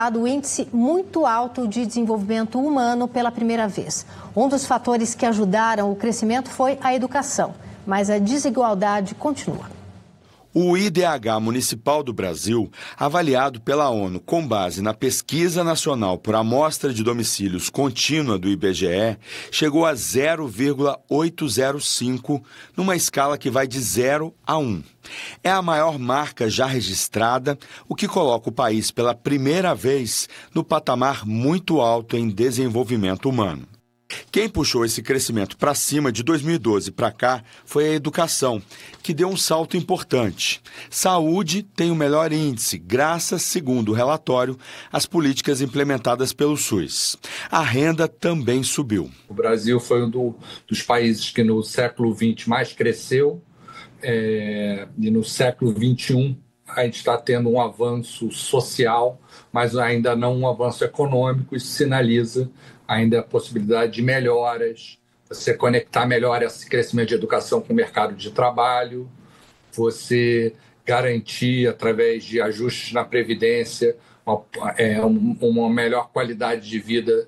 O índice muito alto de desenvolvimento humano pela primeira vez. Um dos fatores que ajudaram o crescimento foi a educação, mas a desigualdade continua. O IDH Municipal do Brasil, avaliado pela ONU com base na Pesquisa Nacional por Amostra de Domicílios Contínua do IBGE, chegou a 0,805, numa escala que vai de 0 a 1. É a maior marca já registrada, o que coloca o país pela primeira vez no patamar muito alto em desenvolvimento humano. Quem puxou esse crescimento para cima de 2012 para cá foi a educação, que deu um salto importante. Saúde tem o melhor índice, graças, segundo o relatório, às políticas implementadas pelo SUS. A renda também subiu. O Brasil foi um dos países que no século XX mais cresceu, e no século XXI a gente está tendo um avanço social, mas ainda não um avanço econômico. Isso sinaliza ainda a possibilidade de melhoras, você conectar melhor esse crescimento de educação com o mercado de trabalho, você garantir, através de ajustes na Previdência, uma melhor qualidade de vida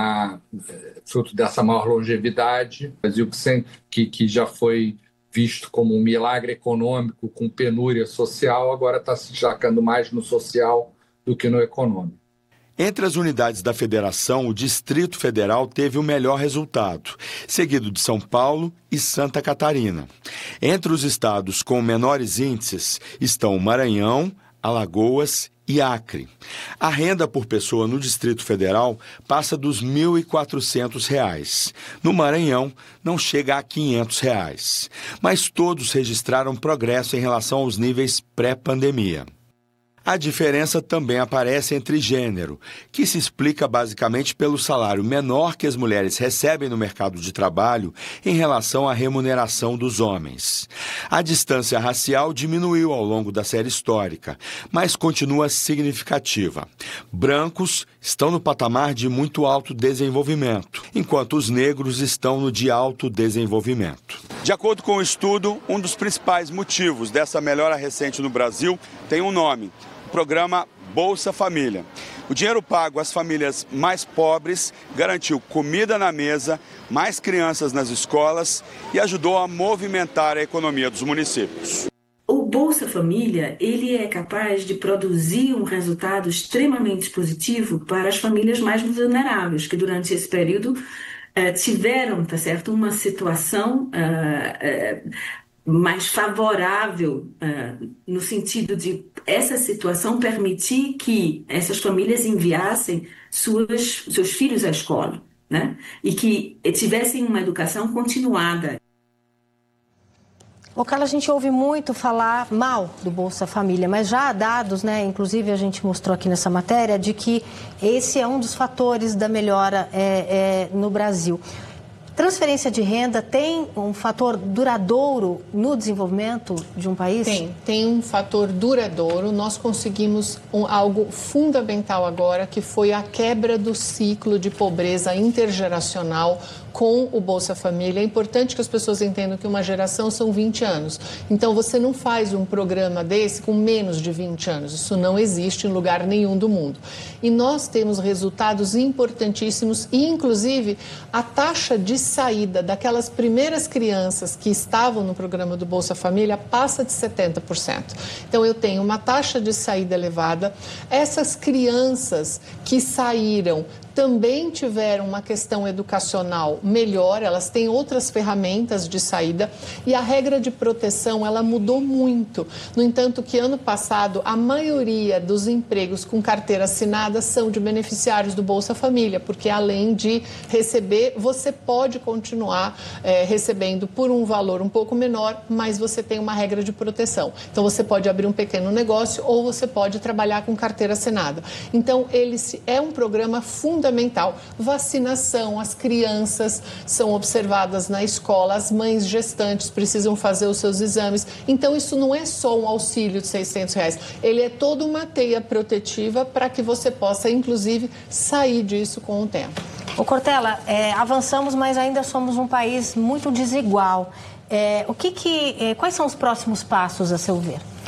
fruto dessa maior longevidade. O Brasil, que já foi visto como um milagre econômico com penúria social, agora está se destacando mais no social do que no econômico. Entre as unidades da federação, o Distrito Federal teve o melhor resultado, seguido de São Paulo e Santa Catarina. Entre os estados com menores índices estão Maranhão, Alagoas e Acre. A renda por pessoa no Distrito Federal passa dos R$ 1.400. No Maranhão, não chega a R$ 500. Mas todos registraram progresso em relação aos níveis pré-pandemia. A diferença também aparece entre gênero, que se explica basicamente pelo salário menor que as mulheres recebem no mercado de trabalho em relação à remuneração dos homens. A distância racial diminuiu ao longo da série histórica, mas continua significativa. Brancos estão no patamar de muito alto desenvolvimento, enquanto os negros estão no de alto desenvolvimento. De acordo com o estudo, um dos principais motivos dessa melhora recente no Brasil tem um nome: o programa Bolsa Família. O dinheiro pago às famílias mais pobres garantiu comida na mesa, mais crianças nas escolas e ajudou a movimentar a economia dos municípios. O Bolsa Família, ele é capaz de produzir um resultado extremamente positivo para as famílias mais vulneráveis, que durante esse período tiveram, tá certo, uma situação mais favorável, no sentido de essa situação permitir que essas famílias enviassem seus filhos à escola, né? E que tivessem uma educação continuada. O Carla, a gente ouve muito falar mal do Bolsa Família, mas já há dados, né? Inclusive a gente mostrou aqui nessa matéria, de que esse é um dos fatores da melhora no Brasil. Transferência de renda tem um fator duradouro no desenvolvimento de um país? Tem um fator duradouro. Nós conseguimos algo fundamental agora, que foi a quebra do ciclo de pobreza intergeracional com o Bolsa Família. É importante que as pessoas entendam que uma geração são 20 anos. Então, você não faz um programa desse com menos de 20 anos. Isso não existe em lugar nenhum do mundo. E nós temos resultados importantíssimos e, inclusive, a taxa de saída daquelas primeiras crianças que estavam no programa do Bolsa Família passa de 70%. Então, eu tenho uma taxa de saída elevada. Essas crianças que saíram também tiveram uma questão educacional melhor, elas têm outras ferramentas de saída e a regra de proteção, ela mudou muito. No entanto, que ano passado, a maioria dos empregos com carteira assinada são de beneficiários do Bolsa Família, porque além de receber, você pode continuar recebendo por um valor um pouco menor, mas você tem uma regra de proteção. Então, você pode abrir um pequeno negócio ou você pode trabalhar com carteira assinada. Então, é um programa fundamental. Vacinação, as crianças são observadas na escola, as mães gestantes precisam fazer os seus exames. Então, isso não é só um auxílio de R$600, ele é toda uma teia protetiva para que você possa, inclusive, sair disso com o tempo. Ô Cortella, avançamos, mas ainda somos um país muito desigual. Quais são os próximos passos, a seu ver?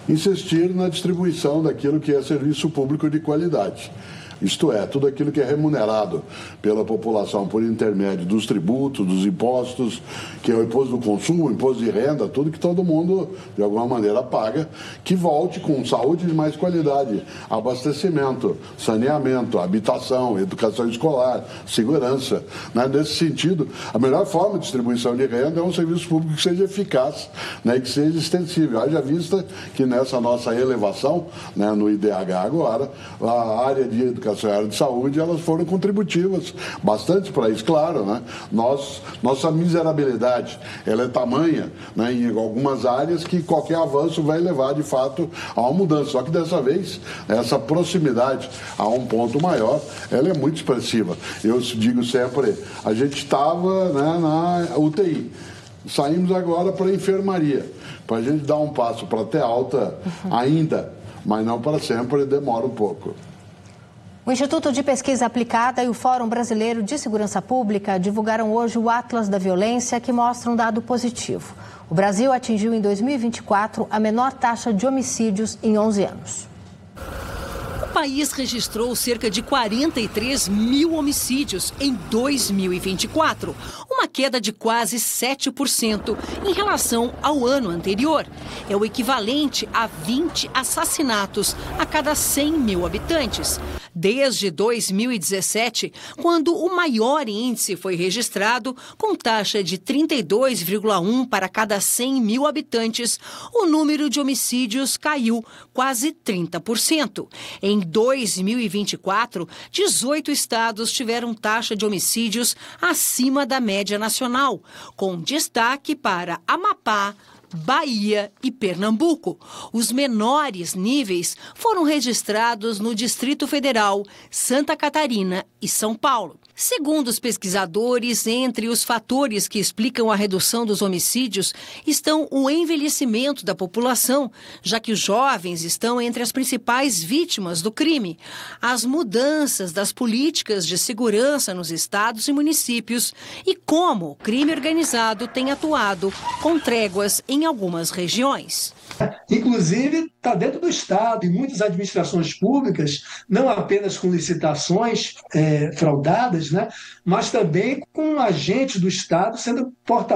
insistir na distribuição daquilo que é serviço público de qualidade. Isto é, tudo aquilo que é remunerado pela população por intermédio dos tributos, dos impostos, que é o imposto do consumo, o imposto de renda, tudo que todo mundo, de alguma maneira, paga, que volte com saúde de mais qualidade, abastecimento, saneamento, habitação, educação escolar, segurança. Né? Nesse sentido, a melhor forma de distribuição de renda é um serviço público que seja eficaz, né? E que seja extensível. Haja vista que nessa nossa elevação, né, no IDH agora, a área de educação e a área de saúde, elas foram contributivas bastante para isso, claro, né? Nossa miserabilidade, ela é tamanha, né, em algumas áreas, que qualquer avanço vai levar de fato a uma mudança, só que dessa vez essa proximidade a um ponto maior, ela é muito expressiva. Eu digo sempre, a gente estava, né, na UTI, saímos agora para a enfermaria, para a gente dar um passo para ter alta ainda, mas não para sempre, demora um pouco. O Instituto de Pesquisa Aplicada e o Fórum Brasileiro de Segurança Pública divulgaram hoje o Atlas da Violência, que mostra um dado positivo. O Brasil atingiu em 2024 a menor taxa de homicídios em 11 anos. O país registrou cerca de 43 mil homicídios em 2024, uma queda de quase 7% em relação ao ano anterior. É o equivalente a 20 assassinatos a cada 100 mil habitantes. Desde 2017, quando o maior índice foi registrado, com taxa de 32,1 para cada 100 mil habitantes, o número de homicídios caiu quase 30%. Em 2024, 18 estados tiveram taxa de homicídios acima da média nacional, com destaque para Amapá, Bahia e Pernambuco. Os menores níveis foram registrados no Distrito Federal, Santa Catarina e São Paulo. Segundo os pesquisadores, entre os fatores que explicam a redução dos homicídios estão o envelhecimento da população, já que os jovens estão entre as principais vítimas do crime, as mudanças das políticas de segurança nos estados e municípios e como o crime organizado tem atuado com tréguas em algumas regiões. Inclusive, está dentro do Estado e muitas administrações públicas, não apenas com licitações fraudadas, né, mas também com agentes do Estado sendo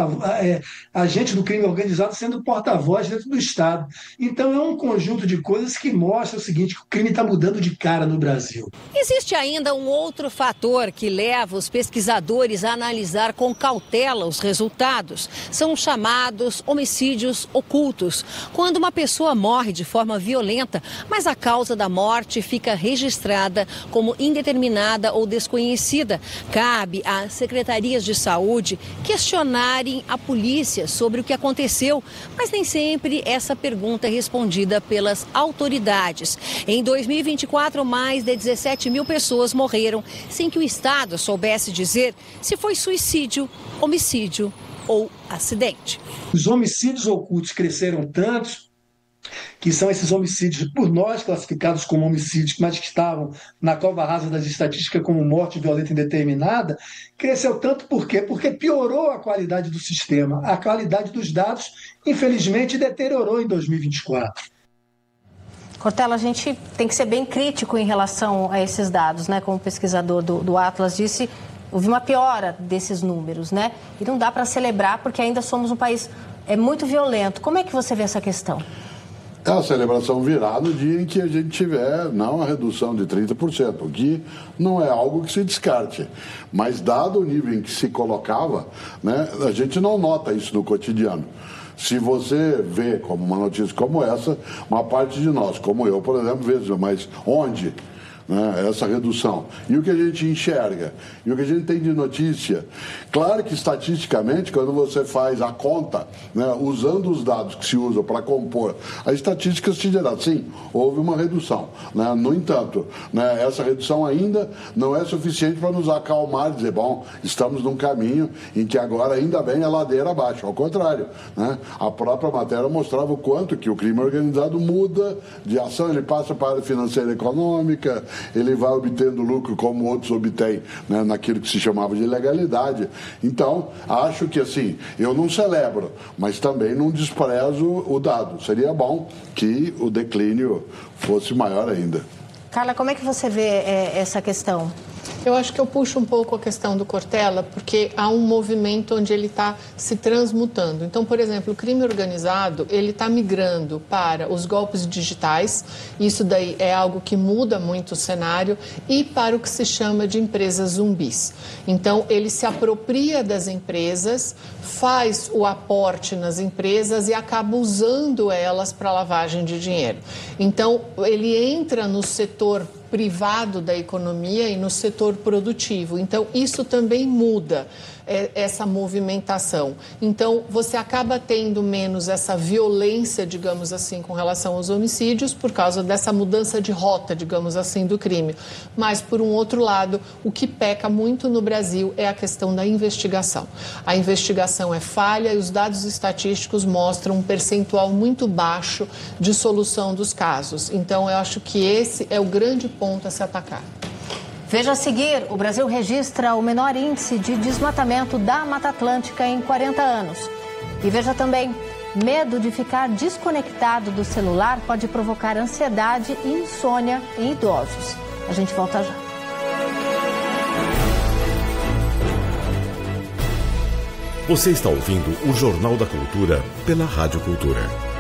agentes do crime organizado sendo porta-voz dentro do Estado. Então, é um conjunto de coisas que mostra o seguinte, que o crime está mudando de cara no Brasil. Existe ainda um outro fator que leva os pesquisadores a analisar com cautela os resultados. São os chamados homicídios ocultos, quando uma pessoa morre de forma violenta, mas a causa da morte fica registrada como indeterminada ou desconhecida. Cabe às secretarias de saúde questionarem a polícia sobre o que aconteceu, mas nem sempre essa pergunta é respondida pelas autoridades. Em 2024, mais de 17 mil pessoas morreram sem que o Estado soubesse dizer se foi suicídio, homicídio ou acidente. Os homicídios ocultos cresceram tanto, que são esses homicídios por nós classificados como homicídios, mas que estavam na cova rasa das estatísticas como morte violenta indeterminada, cresceu tanto por quê? Porque piorou a qualidade do sistema. A qualidade dos dados, infelizmente, deteriorou em 2024. Cortella, a gente tem que ser bem crítico em relação a esses dados, né? Como o pesquisador do Atlas disse, houve uma piora desses números, né? E não dá para celebrar porque ainda somos um país muito violento. Como é que você vê essa questão? A celebração virá no dia em que a gente tiver não a redução de 30%, o que não é algo que se descarte. Mas dado o nível em que se colocava, né, a gente não nota isso no cotidiano. Se você vê como uma notícia como essa, uma parte de nós, como eu, por exemplo, vejo, mas onde? Né, essa redução. E o que a gente enxerga? E o que a gente tem de notícia? Claro que, estatisticamente, quando você faz a conta, né, usando os dados que se usam para compor, a estatística se dirá, sim, houve uma redução. Né? No entanto, né, essa redução ainda não é suficiente para nos acalmar e dizer, bom, estamos num caminho em que agora ainda bem a ladeira abaixo. Ao contrário, né? A própria matéria mostrava o quanto que o crime organizado muda de ação, ele passa para a área financeira e econômica, ele vai obtendo lucro como outros obtêm, né, naquilo que se chamava de ilegalidade. Então, acho que assim, eu não celebro, mas também não desprezo o dado. Seria bom que o declínio fosse maior ainda. Carla, como é que você vê essa questão? Eu acho que eu puxo um pouco a questão do Cortella, porque há um movimento onde ele está se transmutando. Então, por exemplo, o crime organizado, ele está migrando para os golpes digitais, isso daí é algo que muda muito o cenário, e para o que se chama de empresas zumbis. Então, ele se apropria das empresas, faz o aporte nas empresas e acaba usando elas para lavagem de dinheiro. Então, ele entra no setor privado da economia e no setor produtivo. Então, isso também muda essa movimentação. Então, você acaba tendo menos essa violência, digamos assim, com relação aos homicídios, por causa dessa mudança de rota, digamos assim, do crime. Mas, por um outro lado, o que peca muito no Brasil é a questão da investigação. A investigação é falha e os dados estatísticos mostram um percentual muito baixo de solução dos casos. Então, eu acho que esse é o grande ponto a se atacar. Veja a seguir, o Brasil registra o menor índice de desmatamento da Mata Atlântica em 40 anos. E veja também, medo de ficar desconectado do celular pode provocar ansiedade e insônia em idosos. A gente volta já. Você está ouvindo o Jornal da Cultura pela Rádio Cultura.